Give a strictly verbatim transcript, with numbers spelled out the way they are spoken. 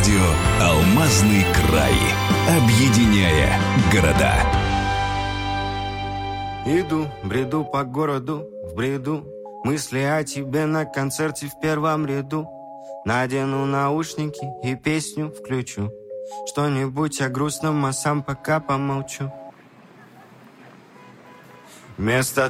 Радио «Алмазный край». Объединяя города. Иду, бреду по городу, в бреду. Мысли о тебе на концерте в первом ряду. Надену наушники и песню включу. Что-нибудь о грустном, а сам пока помолчу. Вместо